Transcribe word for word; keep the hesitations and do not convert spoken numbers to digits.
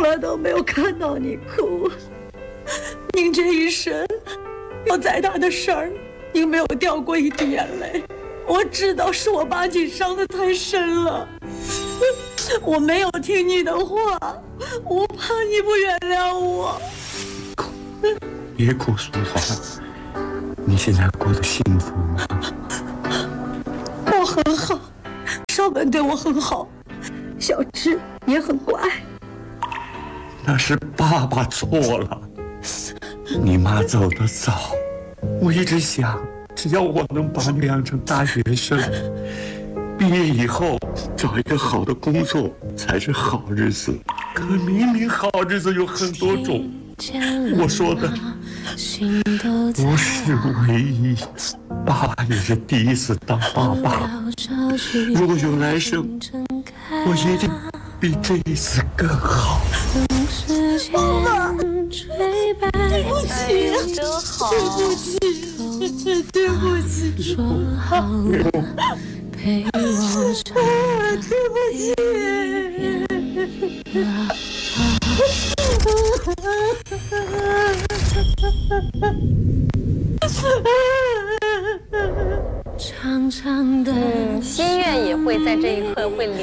来都没有看到你哭。您这一生有再大的事儿，您没有掉过一滴眼泪。我知道是我把你伤得太深了，我没有听你的话，我怕你不原谅我。 别哭苏华，你现在过得幸福吗？ 我很好，少文对我很好，小智也很乖。 那是爸爸错了，你妈走得早，我一直想，只要我能把你养成大学生，毕业以后找一个好的工作才是好日子。可明明好日子有很多种，我说的不是唯一，爸也是第一次当爸爸。如果有来生，我一定比这一次更好。 妈妈，对不起， 真好， 对不起，对不起， 说好了陪我唱， 对不起。 长长的心愿也会在这一刻会流